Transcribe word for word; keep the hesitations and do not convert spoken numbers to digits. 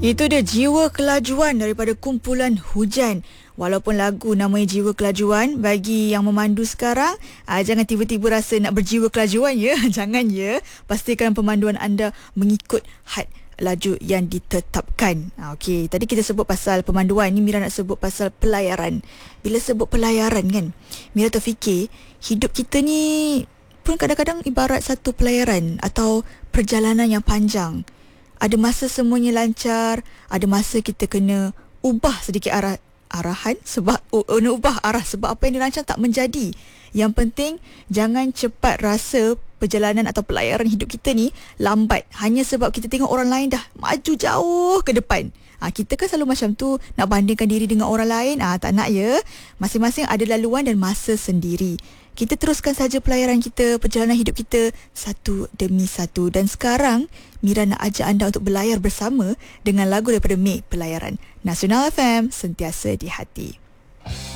Itu dia Jiwa Kelajuan daripada kumpulan Hujan. Walaupun lagu namanya Jiwa Kelajuan, bagi yang memandu sekarang, aa, jangan tiba-tiba rasa nak berjiwa kelajuan ya. Jangan ya. Pastikan pemanduan anda mengikut had laju yang ditetapkan. Ha, Okey, tadi kita sebut pasal pemanduan. Ni Mira nak sebut pasal pelayaran. Bila sebut pelayaran kan, Mira terfikir hidup kita ni pun kadang-kadang ibarat satu pelayaran atau perjalanan yang panjang. Ada masa semuanya lancar, ada masa kita kena ubah sedikit arah arahan sebab uh, uh, ubah arah sebab apa yang dirancang tak menjadi. Yang penting jangan cepat rasa perjalanan atau pelayaran hidup kita ni lambat hanya sebab kita tengok orang lain dah maju jauh ke depan. Ha, kita kan selalu macam tu, nak bandingkan diri dengan orang lain. Ah, tak nak ya. Masing-masing ada laluan dan masa sendiri. Kita teruskan saja pelayaran kita, perjalanan hidup kita satu demi satu. Dan sekarang Mira nak ajak anda untuk berlayar bersama dengan lagu daripada Meg, Pelayaran. Nasional F M, sentiasa di hati.